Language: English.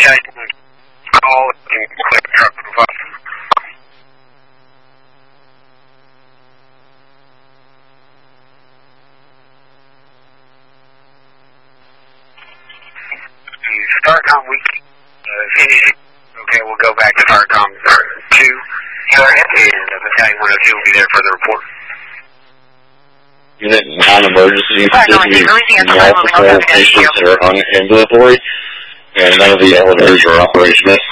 Okay. Call and click truck 5. Starcom week. Okay, we'll go back to Starcom 2. And Battalion 102 will be there for the report. Unit non-emergency, multiple patients that are unambulatory, and none of the elevators are operational.